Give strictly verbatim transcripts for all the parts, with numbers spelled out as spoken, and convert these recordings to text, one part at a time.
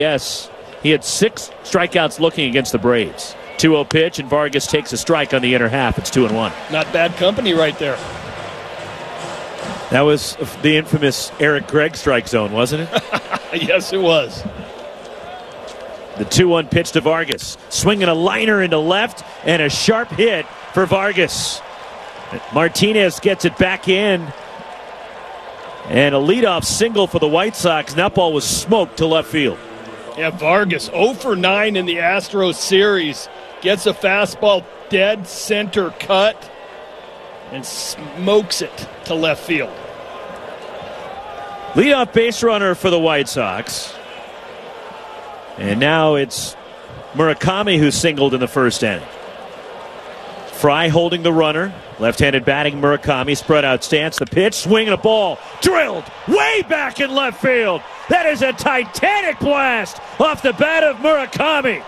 Yes, he had six strikeouts looking against the Braves. two oh pitch, and Vargas takes a strike on the inner half. It's two and one. Not bad company right there. That was the infamous Eric Gregg strike zone, wasn't it? Yes, it was. The two one pitch to Vargas. Swinging a liner into left, and a sharp hit for Vargas. Martinez gets it back in. And a leadoff single for the White Sox. And that ball was smoked to left field. Yeah, Vargas oh for nine in the Astros series. Gets a fastball dead center cut and smokes it to left field. Leadoff base runner for the White Sox. And now it's Murakami who singled in the first inning. Fry holding the runner. Left-handed batting Murakami. Spread out stance. The pitch. Swing and a ball. Drilled way back in left field. That is a titanic blast off the bat of Murakami.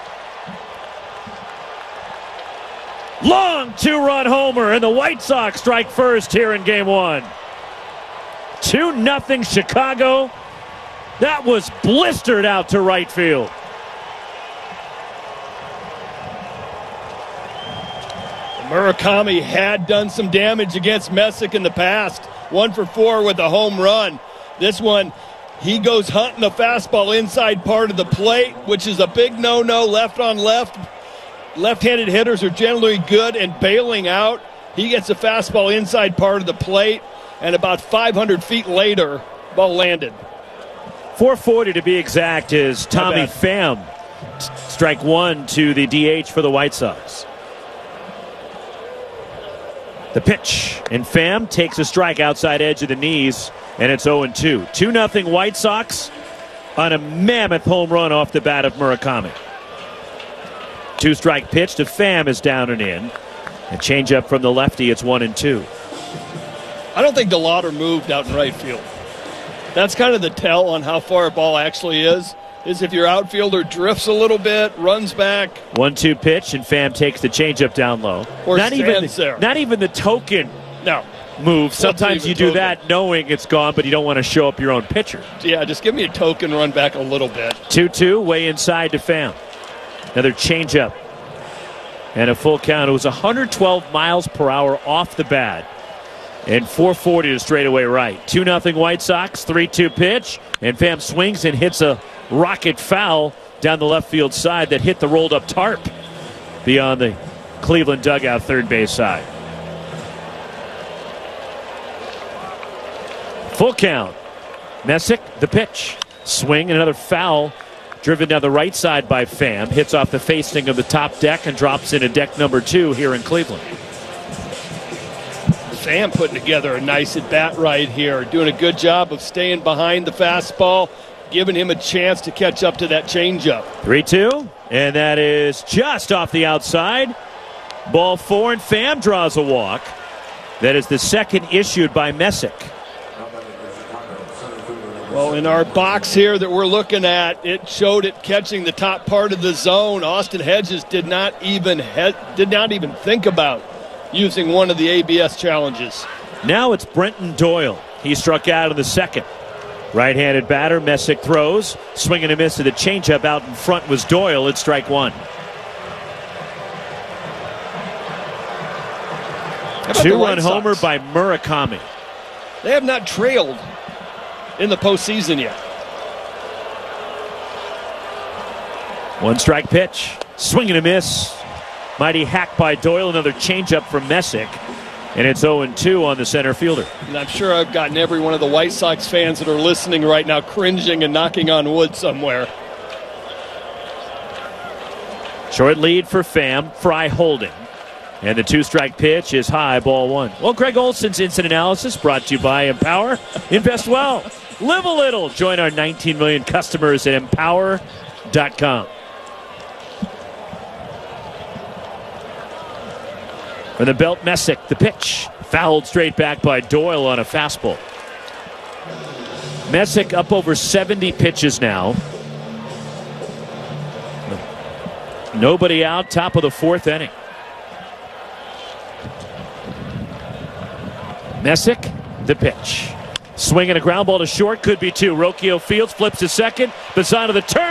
Long two-run homer, and the White Sox strike first here in game one. two nothing Chicago. That was blistered out to right field. Murakami had done some damage against Messick in the past. One for four with a home run. This one, he goes hunting a fastball inside part of the plate, which is a big no-no, left on left. Left-handed hitters are generally good and bailing out. He gets a fastball inside part of the plate, and about five hundred feet later, ball landed. four forty to be exact is Tommy Pham. Strike one to the D H for the White Sox. The pitch, and Pham takes a strike outside edge of the knees, and it's oh and two. two nothing White Sox on a mammoth home run off the bat of Murakami. Two-strike pitch to Pham is down and in. A changeup from the lefty, it's one and two. I don't think DeLauder moved out in right field. That's kind of the tell on how far a ball actually is, is if your outfielder drifts a little bit, runs back. one two pitch, and Pham takes the changeup down low. Or not even there. Not even the token no. move. Sometimes you do token. that knowing it's gone, but you don't want to show up your own pitcher. Yeah, just give me a token, run back a little bit. two two, way inside to Pham. Another changeup. And a full count. It was one hundred twelve miles per hour off the bat. And four forty to straightaway right. two nothing White Sox, three two pitch. And Pham swings and hits a rocket foul down the left field side that hit the rolled up tarp beyond the Cleveland dugout third base side. Full count. Messick, the pitch. Swing and another foul. Driven down the right side by Pham. Hits off the facing of the top deck and drops into deck number two here in Cleveland. Pham putting together a nice at-bat right here. Doing a good job of staying behind the fastball, giving him a chance to catch up to that changeup. three two, and that is just off the outside. Ball four, and Pham draws a walk. That is the second issued by Messick. Well, in our box here that we're looking at, it showed it catching the top part of the zone. Austin Hedges did not even he- did not even think about using one of the A B S challenges. Now it's Brenton Doyle. He struck out in the second. Right-handed batter, Messick throws. Swing and a miss to the changeup. Out in front was Doyle. It's strike one. Two-run homer by Murakami. They have not trailed in the postseason yet. One strike pitch. Swing and a miss. Mighty hack by Doyle. Another changeup from Messick. And it's oh and two on the center fielder. And I'm sure I've gotten every one of the White Sox fans that are listening right now cringing and knocking on wood somewhere. Short lead for Pham. Fry holding. And the two-strike pitch is high, ball one. Well, Greg Olson's instant analysis brought to you by Empower. Invest well. Live a little. Join our nineteen million customers at empower dot com. From the belt, Messick, the pitch. Fouled straight back by Doyle on a fastball. Messick up over seventy pitches now. Nobody out, top of the fourth inning. Messick, the pitch. Swinging a ground ball to short, could be two. Rocchio Fields flips to second. Bazzano the turn.